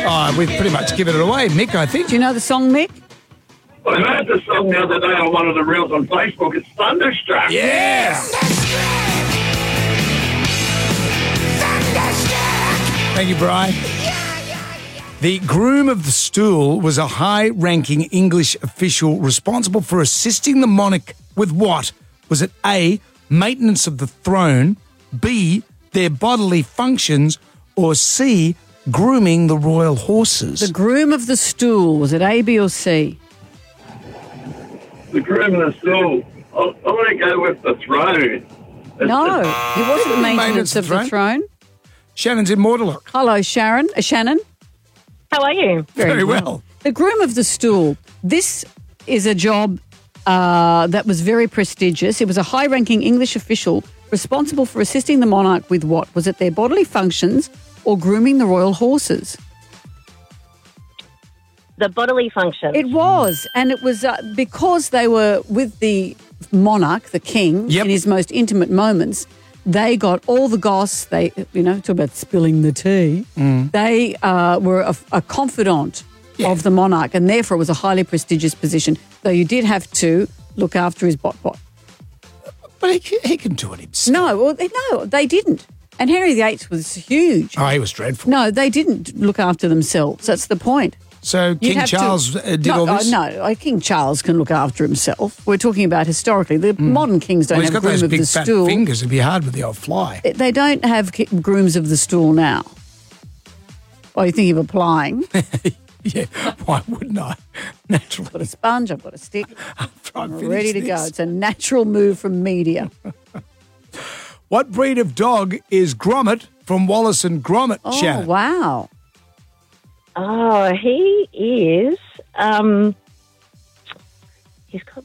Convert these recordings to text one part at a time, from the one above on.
Oh, we've pretty much given it away. Mick, I think. Do you know the song, Mick? I heard the song the other day on one of the reels on Facebook. It's Thunderstruck. Yeah. Thank you, Brian. The groom of the stool was a high-ranking English official responsible for assisting the monarch with what? Was it A, maintenance of the throne, B, their bodily functions, or C, grooming the royal horses? The groom of the stool, was it A, B or C? The groom of the stool. I want to go with the throne. No, it wasn't maintenance of the throne. Shannon's in Mortalock. Hello, Sharon. Shannon. How are you? Very well. The groom of the stool. This is a job that was very prestigious. It was a high-ranking English official responsible for assisting the monarch with what? Was it their bodily functions or grooming the royal horses? The bodily function. It was, and it was because they were with the monarch, the king, in his most intimate moments. They got all the goss. They, talk about spilling the tea. They were a confidant of the monarch, and therefore it was a highly prestigious position. Though you did have to look after his bot. But he can do it himself. No, they didn't. And Henry VIII was huge. Oh, he was dreadful. No, they didn't look after themselves. That's the point. So King Charles did all this? No, King Charles can look after himself. We're talking about historically. The modern kings don't have groom of the stool. He's got those big fat fingers. It'd be hard with the old fly. They don't have grooms of the stool now. Oh, you think of applying? Yeah, why wouldn't I? Naturally. I've got a sponge, I've got a stick. I'm ready to go. It's a natural move from media. What breed of dog is Gromit from Wallace and Gromit, Shannon? Oh, wow. Oh, he is. He's got.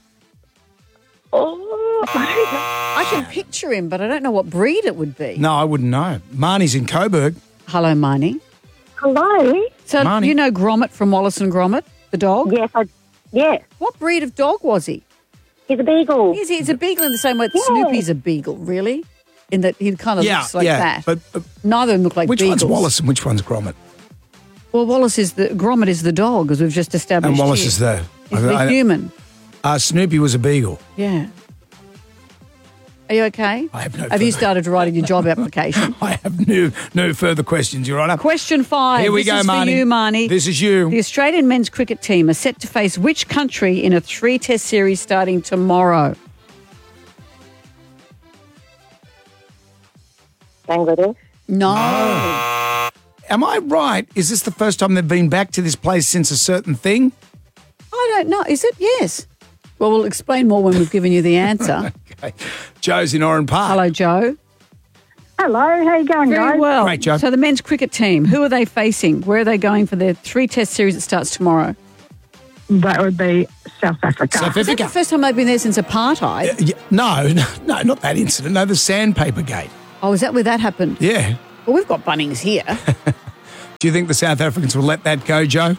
Oh, I don't know. I can picture him, but I don't know what breed it would be. No, I wouldn't know. Marnie's in Coburg. Hello, Marnie. Hello. So Marnie. you know Gromit from Wallace and Gromit, the dog? Yes. What breed of dog was he? He's a beagle. He's a beagle in the same way that Snoopy's a beagle, really? In that he kind of looks like that. But neither of them look like which beagles. one's Wallace and which one's Gromit? Well, Gromit is the dog, as we've just established. And Wallace here. is the human. Snoopy was a beagle. Yeah. Are you okay? I have no. Have you started writing your job application? I have no further questions, Your Honour. Question 5. Here we go, This is Marnie. for you, Marnie. This is you. The Australian men's cricket team are set to face which country in a 3-test series starting tomorrow? Bangladesh? No. Am I right? Is this the first time they've been back to this place since a certain thing? I don't know. Is it? Yes. Well, we'll explain more when we've given you the answer. Okay. Joe's in Oran Park. Hello, Joe. Hello, how you going, Very guys? well. Great, Joe. So the men's cricket team, who are they facing? Where are they going for their 3-test series that starts tomorrow? That would be South Africa. South Is that Africa. the first time they've been there since apartheid? No, not that incident. No, the sandpaper gate. Oh, is that where that happened? Yeah. Well, we've got Bunnings here. Do you think the South Africans will let that go, Joe?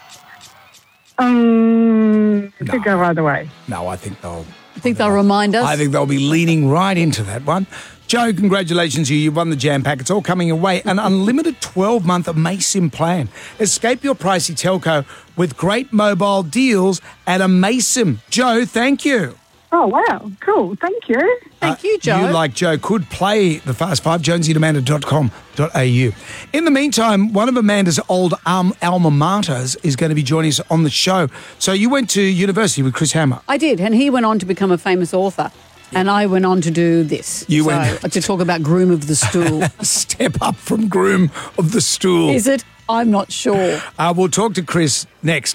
It could go either way. No, I think they'll. I think they'll remind us. I think they'll be leaning right into that one. Joe, congratulations to you. You've won the Jam Pack. It's all coming your way. An unlimited 12-month Amaysim plan. Escape your pricey telco with great mobile deals at Amaysim. Joe, thank you. Oh, wow. Cool. Thank you. Thank you, Joe. You, like Joe, could play the Fast Five, jonesy@amanda.com.au. In the meantime, one of Amanda's old alma maters is going to be joining us on the show. So you went to university with Chris Hammer. I did, and he went on to become a famous author. And I went on to do this. You went to talk about groom of the stool. Step up from groom of the stool. Is it? I'm not sure. We'll talk to Chris next.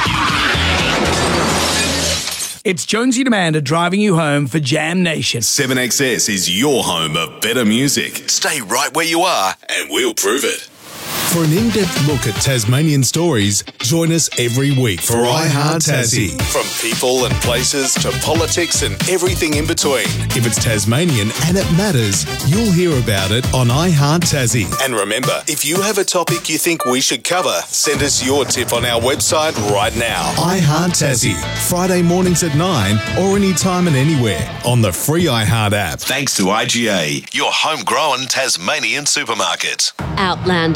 It's Jonesy and Amanda driving you home for Jam Nation. 7XS is your home of better music. Stay right where you are and we'll prove it. For an in-depth look at Tasmanian stories, join us every week for I Heart Tassie. From people and places to politics and everything in between. If it's Tasmanian and it matters, you'll hear about it on I Heart Tassie. And remember, if you have a topic you think we should cover, send us your tip on our website right now. I Heart Tassie, Friday mornings at 9 or anytime and anywhere on the free I Heart app. Thanks to IGA, your homegrown Tasmanian supermarket. Outlander,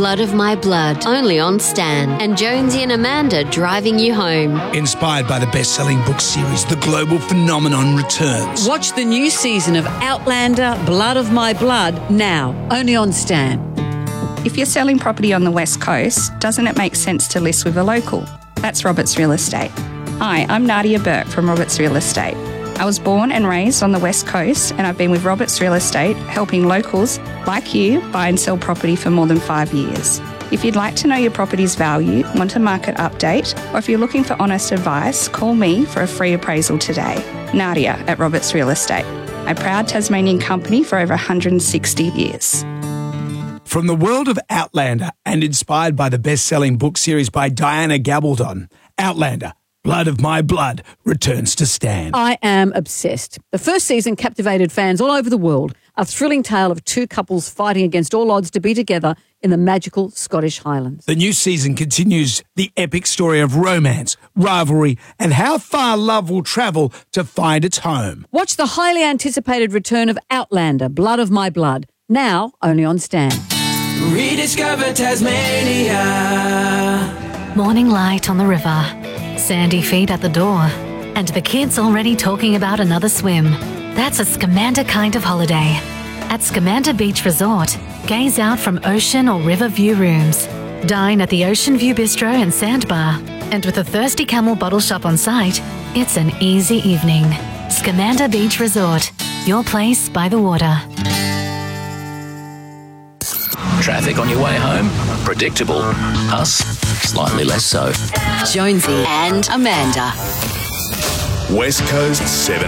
Blood of My Blood, only on Stan. And Jonesy and Amanda driving you home. Inspired by the best-selling book series, the global phenomenon returns. Watch the new season of Outlander, Blood of My Blood, now, only on Stan. If you're selling property on the West Coast, doesn't it make sense to list with a local? That's Roberts Real Estate. Hi, I'm Nadia Burke from Roberts Real Estate. I was born and raised on the West Coast, and I've been with Roberts Real Estate helping locals like you buy and sell property for more than 5 years. If you'd like to know your property's value, want a market update, or if you're looking for honest advice, call me for a free appraisal today. Nadia at Roberts Real Estate, a proud Tasmanian company for over 160 years. From the world of Outlander and inspired by the best-selling book series by Diana Gabaldon, Outlander, Blood of My Blood returns to Stan. I am obsessed. The first season captivated fans all over the world. A thrilling tale of two couples fighting against all odds to be together in the magical Scottish Highlands. The new season continues the epic story of romance, rivalry, and how far love will travel to find its home. Watch the highly anticipated return of Outlander, Blood of My Blood, now only on Stan. Rediscover Tasmania. Morning light on the river. Sandy feet at the door, and the kids already talking about another swim. That's a Scamander kind of holiday. At Scamander Beach Resort, gaze out from ocean or river view rooms. Dine at the Ocean View Bistro and Sandbar, and with a Thirsty Camel bottle shop on site, it's an easy evening. Scamander Beach Resort, your place by the water. Traffic on your way home? Predictable. Us? Slightly less so. Jonesy and Amanda. West Coast 7